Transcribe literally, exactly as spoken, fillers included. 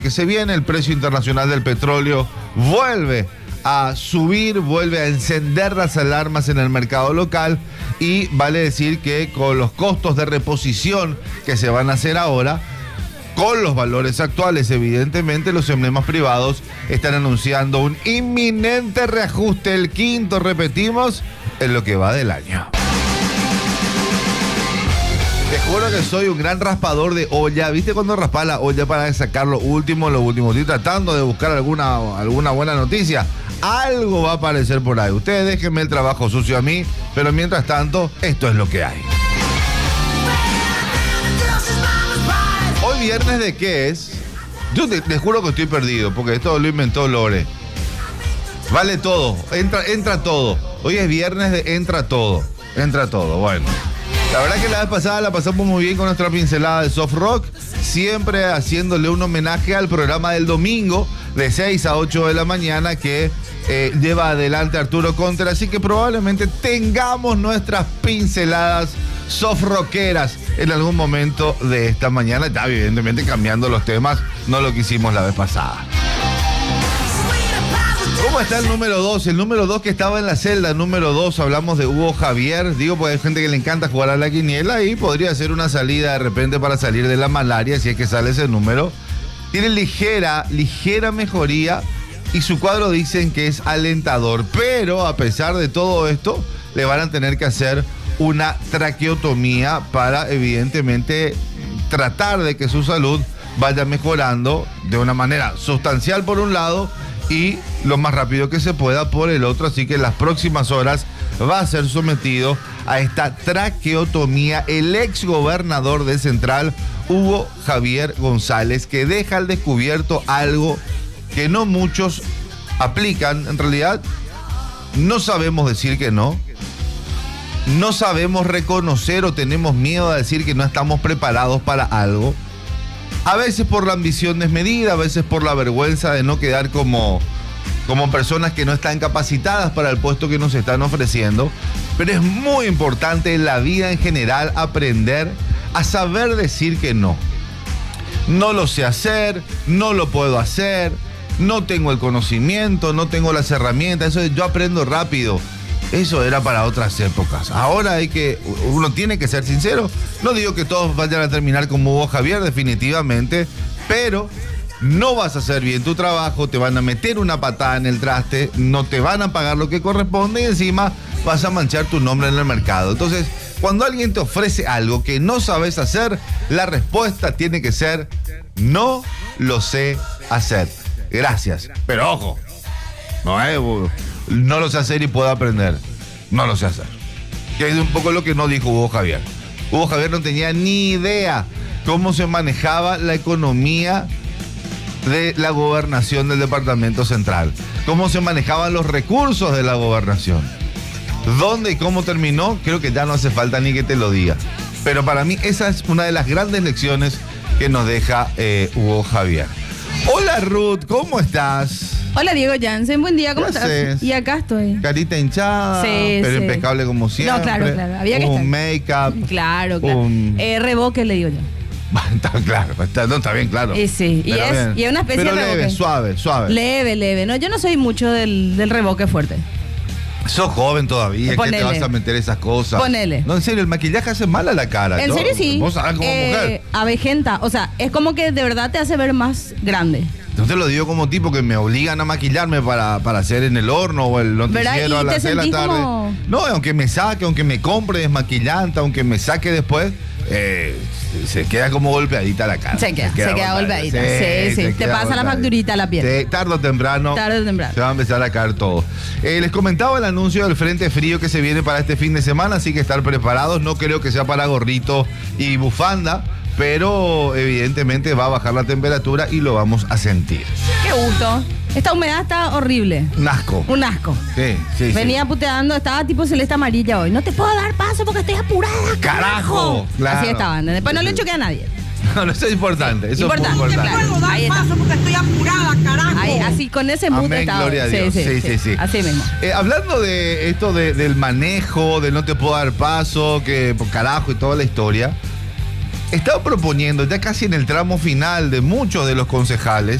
que se viene, el precio internacional del petróleo vuelve a subir, vuelve a encender las alarmas en el mercado local y vale decir que con los costos de reposición que se van a hacer ahora, con los valores actuales, evidentemente los emblemas privados están anunciando un inminente reajuste, el quinto, repetimos, en lo que va del año. Te juro que soy un gran raspador de olla. ¿Viste cuando raspas la olla para sacar lo último, lo último? Estoy tratando de buscar alguna, alguna buena noticia. Algo va a aparecer por ahí. Ustedes déjenme el trabajo sucio a mí, pero mientras tanto, esto es lo que hay. Hoy viernes ¿de qué es? Yo te, te juro que estoy perdido, porque esto lo inventó Lore. Vale todo, entra, entra todo. Hoy es viernes de entra todo. Entra todo, bueno. La verdad que la vez pasada la pasamos muy bien con nuestra pincelada de soft rock, siempre haciéndole un homenaje al programa del domingo de seis a ocho de la mañana que eh, lleva adelante Arturo Conter, así que probablemente tengamos nuestras pinceladas soft rockeras en algún momento de esta mañana, ya evidentemente cambiando los temas, no lo que hicimos la vez pasada. ¿Cómo está el número dos? El número dos que estaba en la celda, número dos, hablamos de Hugo Javier. Digo, porque hay gente que le encanta jugar a la quiniela y podría ser una salida de repente para salir de la malaria si es que sale ese número. Tiene ligera, ligera mejoría y su cuadro dicen que es alentador. Pero a pesar de todo esto, le van a tener que hacer una traqueotomía para evidentemente tratar de que su salud vaya mejorando de una manera sustancial por un lado y lo más rápido que se pueda por el otro, así que en las próximas horas va a ser sometido a esta traqueotomía el ex gobernador de Central, Hugo Javier González, que deja al descubierto algo que no muchos aplican. En realidad, no sabemos decir que no, no sabemos reconocer o tenemos miedo a decir que no estamos preparados para algo. A veces por la ambición desmedida, a veces por la vergüenza de no quedar como, como personas que no están capacitadas para el puesto que nos están ofreciendo. Pero es muy importante en la vida en general aprender a saber decir que no. No lo sé hacer, no lo puedo hacer, no tengo el conocimiento, no tengo las herramientas. Eso de yo aprendo rápido. Eso era para otras épocas. Ahora hay que, uno tiene que ser sincero. No digo que todos vayan a terminar como Hugo Javier, definitivamente, pero no vas a hacer bien tu trabajo, te van a meter una patada en el traste, no te van a pagar lo que corresponde y encima vas a manchar tu nombre en el mercado. Entonces, cuando alguien te ofrece algo que no sabes hacer, la respuesta tiene que ser: no lo sé hacer. Gracias. Pero ojo, no es... no lo sé hacer y puedo aprender. No lo sé hacer. Que es un poco lo que no dijo Hugo Javier. Hugo Javier no tenía ni idea cómo se manejaba la economía de la gobernación del departamento central. Cómo se manejaban los recursos de la gobernación. ¿Dónde y cómo terminó? Creo que ya no hace falta ni que te lo diga. Pero para mí esa es una de las grandes lecciones que nos deja eh, Hugo Javier. Hola Ruth, ¿cómo estás? Hola Diego Jansen, buen día, ¿cómo ¿Qué estás? haces? Y acá estoy. Carita hinchada, Sí, pero sí. impecable como siempre. No, claro, claro, había que un estar. make-up. Claro, claro. Un... Eh, reboque le digo yo. Está claro, está, no, está bien claro. Y sí, y Pero es, bien. y es una especie pero de leve, reboque. suave, suave. Leve, leve. No, yo no soy mucho del, del reboque fuerte. Sos joven todavía, Ponele. ¿qué te vas a meter esas cosas? Ponele. No, en serio, el maquillaje hace mal a la cara. En ¿no? serio sí. Vos sabés como Eh, mujer. Avejenta, o sea, es como que de verdad te hace ver más grande. Yo te lo digo como tipo que me obligan a maquillarme para, para hacer en el horno o el noticiero ¿Verdad? a ¿Y las te seis de la sentís tarde. como- No, aunque me saque, aunque me compre desmaquillante, aunque me saque después, eh, se queda como golpeadita la cara. Se queda, se queda golpeadita. Sí, sí. se Te queda pasa la golpeadita. facturita a la piel. Sí, tarde o temprano. Tarde o temprano. Se va a empezar a caer todo. Eh, les comentaba el anuncio del frente frío que se viene para este fin de semana, así que estar preparados. No creo que sea para gorrito y bufanda, pero evidentemente va a bajar la temperatura y lo vamos a sentir. Qué gusto. Esta humedad está horrible. Un asco. Un asco. Sí, sí, Venía sí. puteando, estaba tipo celeste amarilla hoy. No te puedo dar paso porque estoy apurada. ¡Carajo! Claro. Así estaban. Después no le choqué a nadie. No, no, eso es importante. Eso Importante, es muy importante. claro. No puedo dar Ahí está. paso porque estoy apurada, carajo. Ahí, así con ese mood Amén, estaba. gloria a Dios. Sí, sí, sí. Así mismo. Eh, hablando de esto de- del manejo, de no te puedo dar paso, que por carajo y toda la historia, estaba proponiendo, ya casi en el tramo final de muchos de los concejales,